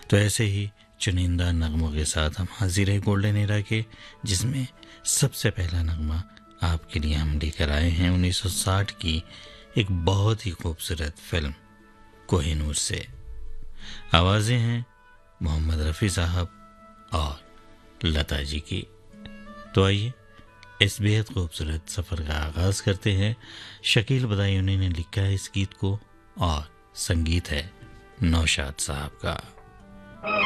तो ऐसे ही चुनिंदा नगमों के साथ हम हाजिर है गोल्डन एरा के, जिसमें सबसे पहला नगमा आपके लिए हम लेकर आए हैं 1960 की एक बहुत ही खूबसूरत फिल्म कोहिनूर से। आवाज़ें हैं मोहम्मद रफ़ी साहब और लता जी की। तो आइए इस बेहद खूबसूरत सफ़र का आगाज़ करते हैं। शकील बदायूनी ने लिखा है इस गीत को और संगीत है नौशाद साहब का।